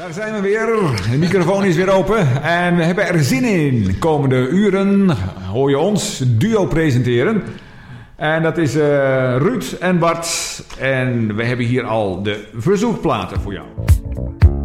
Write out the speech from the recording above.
Daar zijn we weer. De microfoon is weer open. En we hebben er zin in. Komende uren hoor je ons duo presenteren. En dat is Ruud en Bart. En we hebben hier al de verzoekplaten voor jou.